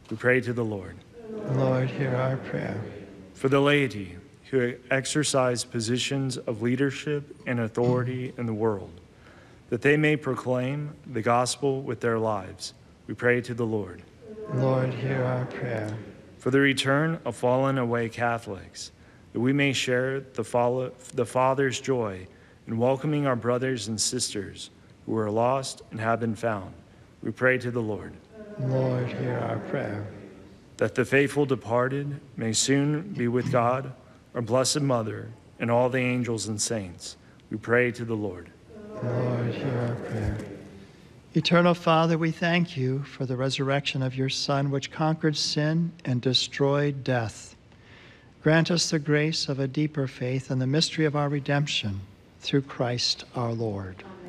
We pray to the Lord. Lord, hear our prayer. For the laity who exercise positions of leadership and authority in the world, that they may proclaim the gospel with their lives, we pray to the Lord. Lord, hear our prayer. For the return of fallen away Catholics, that we may share the Father's joy in welcoming our brothers and sisters who are lost and have been found, we pray to the Lord. Lord, hear our prayer. That the faithful departed may soon be with God, our Blessed Mother, and all the angels and saints, we pray to the Lord. Lord, hear our prayer. Eternal Father, we thank you for the resurrection of your Son, which conquered sin and destroyed death. Grant us the grace of a deeper faith in the mystery of our redemption through Christ our Lord.